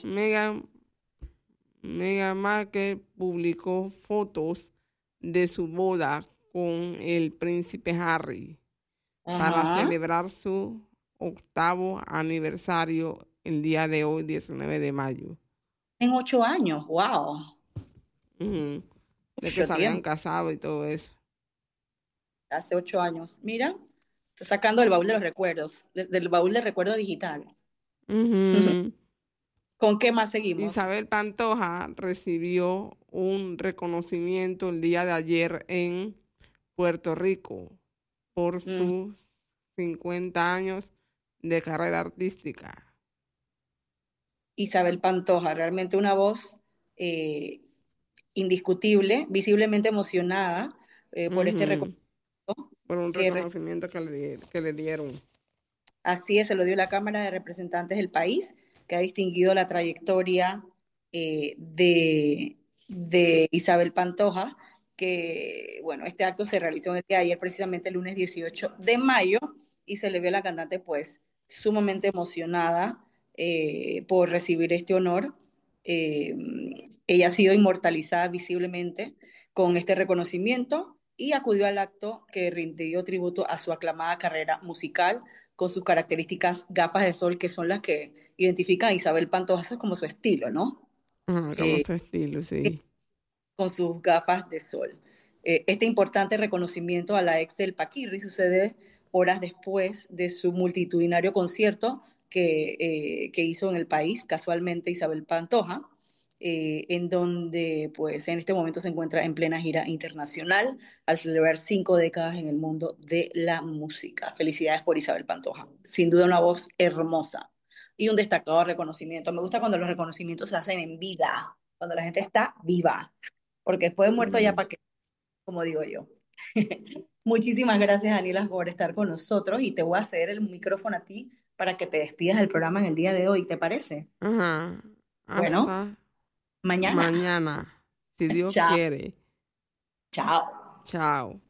Meghan, Meghan Markle publicó fotos de su boda con el príncipe Harry para Ajá. celebrar su 8º aniversario el día de hoy, 19 de mayo. En 8 años, wow. Ujú. De que Mucho se habían tiempo, casado y todo eso. hace 8 años. Mira, está sacando el baúl de los recuerdos, del baúl de recuerdos digital. Ujú. ¿Con qué más seguimos? Isabel Pantoja recibió un reconocimiento el día de ayer en Puerto Rico por Mm, sus 50 años de carrera artística. Isabel Pantoja, realmente una voz eh, indiscutible, visiblemente emocionada por este Ujú. reconocimiento Por un que reconocimiento que le dieron. así es, se lo dio la Cámara de Representantes del país, que ha distinguido la trayectoria de Isabel Pantoja, que, bueno, este acto se realizó en el día de ayer, precisamente el lunes 18 de mayo, y se le vio a la cantante, pues, sumamente emocionada por recibir este honor. Eh, Ella ha sido inmortalizada visiblemente con este reconocimiento y acudió al acto que rindió tributo a su aclamada carrera musical con sus características gafas de sol, que son las que identifican a Isabel Pantoja como su estilo, ¿no? Ajá, como Eh, su estilo, sí. con sus gafas de sol. Este importante reconocimiento a la ex del Paquirri sucede horas después de su multitudinario concierto que hizo en el país, casualmente Isabel Pantoja, en donde pues en este momento se encuentra en plena gira internacional al celebrar 5 décadas en el mundo de la música. Felicidades por Isabel Pantoja, sin duda una voz hermosa y un destacado reconocimiento. Me gusta cuando los reconocimientos se hacen en vida, cuando la gente está viva, porque después de muerto ya Ujú. para qué, como digo yo. Muchísimas gracias, Daniela, por estar con nosotros y te voy a ceder el micrófono a ti para que te despidas del programa en el día de hoy, ¿te parece? Ajá. Bueno, Hasta mañana. mañana, si Dios Chao. quiere. Chao. Chao.